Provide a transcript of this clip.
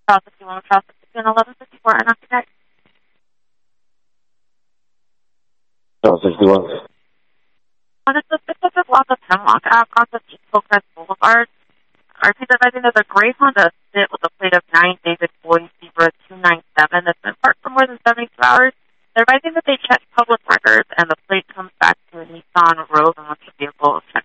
South 51, South 51, 1154, and after that. South 61. On a specific block of Hemlock Ave, across of East Hillcrest Boulevard, RP's advising there's a gray Honda Fit with a plate of 9 David Boyd Zebra 297 that's been parked for more than 72 hours. They're advising that they check public records and the plate comes back to a Nissan Rogue and once the vehicle is checked